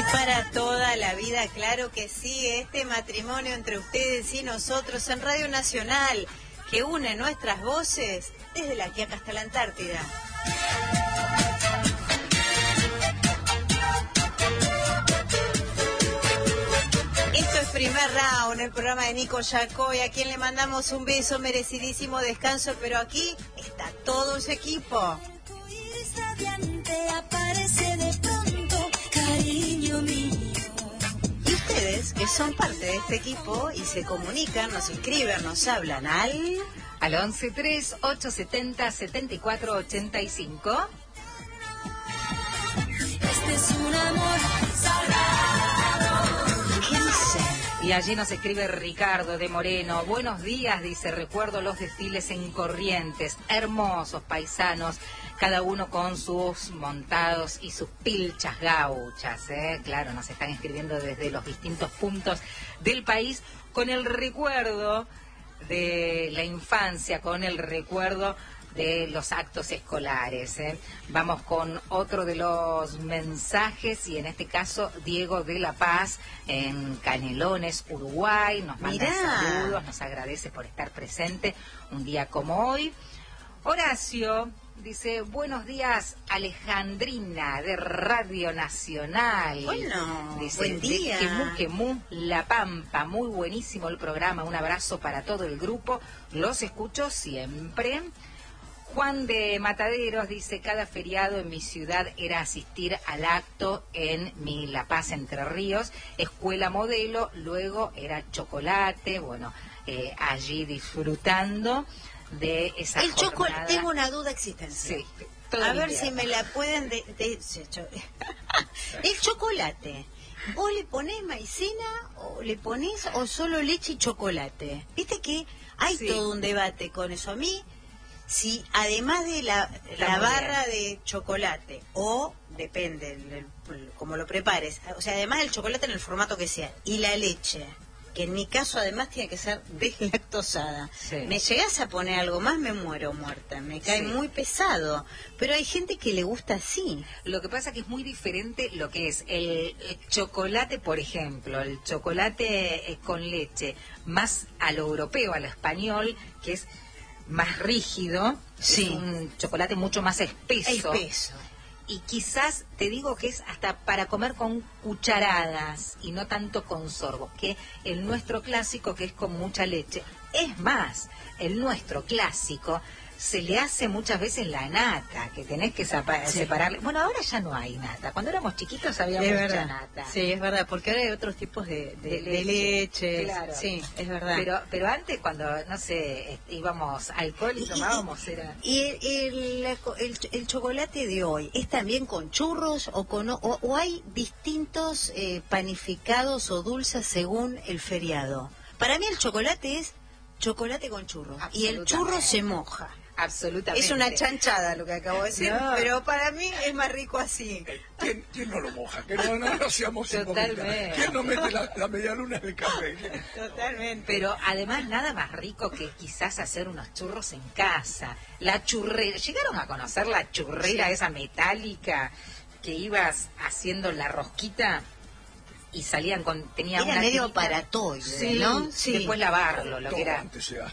Para toda la vida, claro que sí, este matrimonio entre ustedes y nosotros en Radio Nacional, que une nuestras voces desde la Quiaca hasta la Antártida. Esto es Primer Round, el programa de Nico Yacoy, a quien le mandamos un beso, merecidísimo descanso, pero aquí está todo su equipo. Y ustedes, que son parte de este equipo y se comunican, nos escriben, nos hablan al 1138707485. Este es un amor sagrado. ¿Qué dice? Y allí nos escribe Ricardo de Moreno. Buenos días, dice, recuerdo los desfiles en Corrientes, hermosos paisanos, cada uno con sus montados y sus pilchas gauchas, ¿eh? Claro, nos están escribiendo desde los distintos puntos del país con el recuerdo de la infancia, con el recuerdo de los actos escolares, ¿eh? Vamos con otro de los mensajes, y en este caso Diego de La Paz, en Canelones, Uruguay, nos manda saludos, nos agradece por estar presente un día como hoy. Horacio dice, buenos días, Alejandrina, de Radio Nacional. Bueno, dice, buen día. De Quemú, La Pampa, muy buenísimo el programa, un abrazo para todo el grupo, los escucho siempre. Juan de Mataderos dice, cada feriado en mi ciudad era asistir al acto en mi La Paz, Entre Ríos, escuela modelo, luego era chocolate, bueno, allí disfrutando de esa El jornada. chocolate, tengo una duda existencial. Sí, todo a ver invierno. si me la pueden... El chocolate, ¿vos le ponés maicena o le ponés o solo leche y chocolate? Viste que hay Sí. todo un debate con eso. A mí, si además de la muy barra de chocolate, o depende como lo prepares, o sea, además del chocolate en el formato que sea, y la leche, que en mi caso además tiene que ser deslactosada. Sí. Me llegás a poner algo más, me muero muerta, me cae Sí. muy pesado, pero hay gente que le gusta así. Lo que pasa que es muy diferente lo que es el chocolate, por ejemplo, el chocolate con leche, más a lo europeo, a lo español, que es más rígido, Sí. es un chocolate mucho más espeso. Espeso. Y quizás te digo que es hasta para comer con cucharadas y no tanto con sorbos, que el nuestro clásico, que es con mucha leche. Es más, el nuestro clásico se le hace muchas veces la nata, que tenés que separarle. Bueno, ahora ya no hay nata. Cuando éramos chiquitos había Es mucha verdad. nata. Sí, es verdad, porque ahora hay otros tipos de leche. Claro. Sí, es verdad. Pero antes, cuando, no sé, íbamos a alcohol y tomábamos, era... ¿Y el chocolate de hoy es también con churros o hay distintos panificados o dulces según el feriado? Para mí el chocolate es chocolate con churros y el churro se moja. Absolutamente. Es una chanchada lo que acabo de decir, No. pero para mí es más rico así. ¿Quién no lo moja? Que no seamos hipócritas. Totalmente. ¿Quién no mete la medialuna en el café? Totalmente. Pero además nada más rico que quizás hacer unos churros en casa. La churrera, ¿llegaron a conocer la churrera Sí. esa metálica que ibas haciendo la rosquita y salían tenía Era una medio tirita? aparatoide, Sí, ¿no? sí. Después lavarlo, lo que era. Antes sea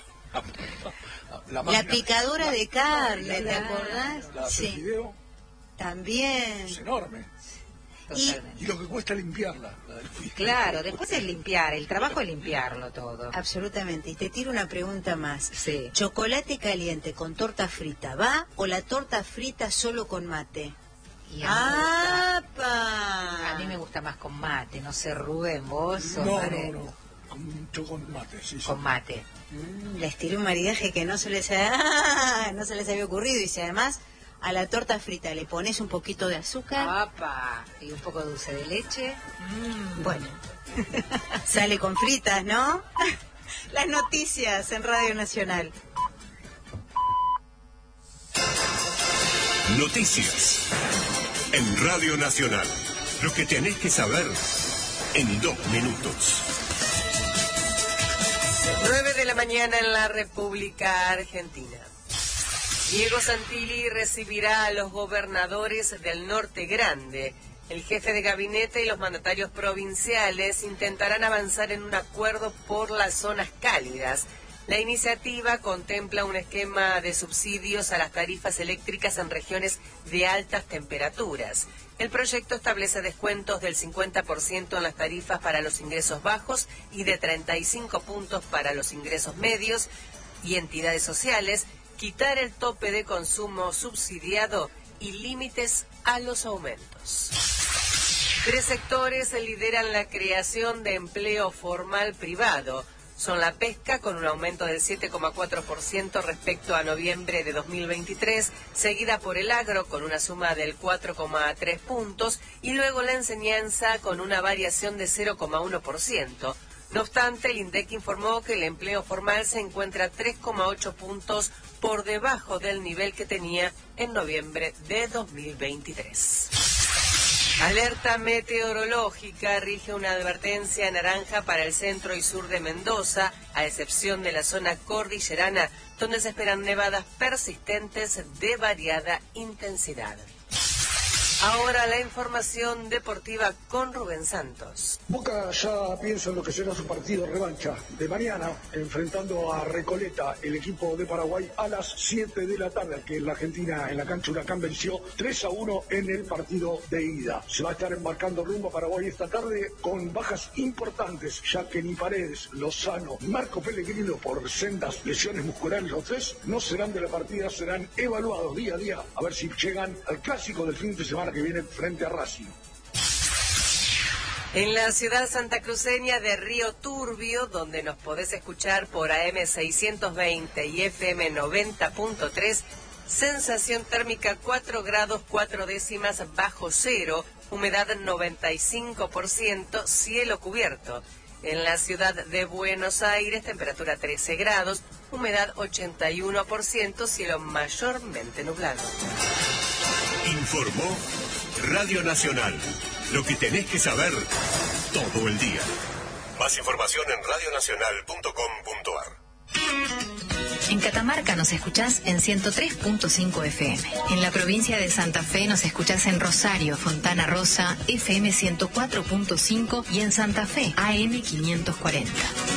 La máquina- picadora de carne, ¿te Claro. acordás? La Sí, video también. es enorme. Totalmente. Y lo que cuesta limpiarla. La del fisco. Claro, después es limpiar, el trabajo es limpiarlo todo. Absolutamente. Y te tiro una pregunta más. Sí. ¿Chocolate caliente con torta frita va o la torta frita solo con mate? Y a ¡Apa! mí me gusta más con mate, no sé, Rubén, vos sos No, de- no, no. Con chocolate, sí, sí. con mate. Les tiré un maridaje que no se les no se les había ocurrido. Y si además a la torta frita le pones un poquito de azúcar, ¡Apa! Y un poco de dulce de leche. bueno, sale con fritas, ¿no? Las noticias en Radio Nacional. Noticias en Radio Nacional. Lo que tenés que saber en 2 minutos. 9 de la mañana en la República Argentina. Diego Santilli recibirá a los gobernadores del Norte Grande El jefe de gabinete y los mandatarios provinciales intentarán avanzar en un acuerdo por las zonas cálidas. La iniciativa contempla un esquema de subsidios a las tarifas eléctricas en regiones de altas temperaturas. El proyecto establece descuentos del 50% en las tarifas para los ingresos bajos y de 35 puntos para los ingresos medios y entidades sociales, quitar el tope de consumo subsidiado y límites a los aumentos. 3 sectores lideran la creación de empleo formal privado. Son la pesca, con un aumento del 7,4% respecto a noviembre de 2023, seguida por el agro, con una suma del 4,3 puntos, y luego la enseñanza, con una variación de 0,1%. No obstante, el INDEC informó que el empleo formal se encuentra 3,8 puntos por debajo del nivel que tenía en noviembre de 2023. Alerta meteorológica, rige una advertencia naranja para el centro y sur de Mendoza, a excepción de la zona cordillerana, donde se esperan nevadas persistentes de variada intensidad. Ahora la información deportiva con Rubén Santos. Boca ya piensa en lo que será su partido revancha de mañana, enfrentando a Recoleta, el equipo de Paraguay, a las 7 de la tarde, que la Argentina en la cancha Huracán venció 3-1 en el partido de ida. Se va a estar embarcando rumbo a Paraguay esta tarde con bajas importantes, ya que ni Paredes, Lozano, Marco Pellegrino, por sendas lesiones musculares, los 3 no serán de la partida, serán evaluados día a día, a ver si llegan al clásico del fin de semana que viene frente a Racing. En la ciudad santacruceña de Río Turbio, donde nos podés escuchar por AM 620 y FM 90.3, sensación térmica 4 grados 4 décimas bajo cero, humedad 95%, cielo cubierto. En la ciudad de Buenos Aires, temperatura 13 grados, humedad 81%, cielo mayormente nublado. Informó Radio Nacional. Lo que tenés que saber todo el día. Más información en radionacional.com.ar. En Catamarca nos escuchás en 103.5 FM. En la provincia de Santa Fe nos escuchás en Rosario, Fontana Rosa, FM 104.5 y en Santa Fe, AM 540.